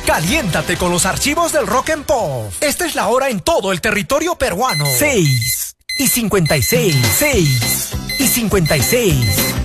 Caliéntate con los archivos del Rock and Pop. Esta es la hora en todo el territorio peruano. 6:56. 6:56.